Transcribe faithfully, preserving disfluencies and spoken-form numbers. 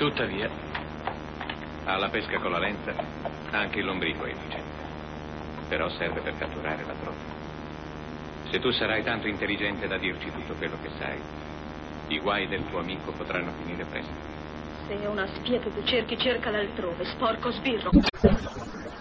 Tuttavia, alla pesca con la lenza, anche il lombrico è efficiente. Però serve per catturare la troffa. Se tu sarai tanto intelligente da dirci tutto quello che sai, i guai del tuo amico potranno finire presto. Se è una spia che tu cerchi, cercala altrove, sporco sbirro.